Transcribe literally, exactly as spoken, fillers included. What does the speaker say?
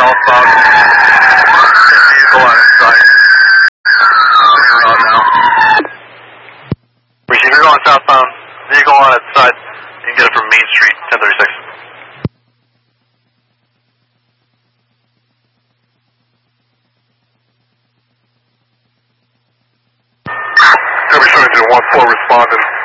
southbound. Vehicle on its side. Clear out now. If you're going southbound, vehicle on its side, you can get it from Main Street, ten thirty-six. Kirby Showing one four responding.